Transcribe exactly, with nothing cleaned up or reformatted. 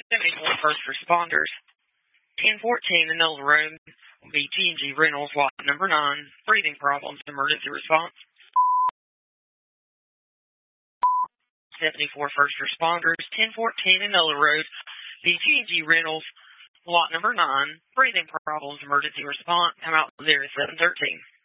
seventy-four first responders. ten fourteen, Enola Road, will be G and G Rentals, lot number nine, breathing problems, emergency response. seventy-four first responders, ten fourteen, Enola Road, the G and G Rentals, lot number nine, breathing problems, emergency response. Come out there at seven thirteen.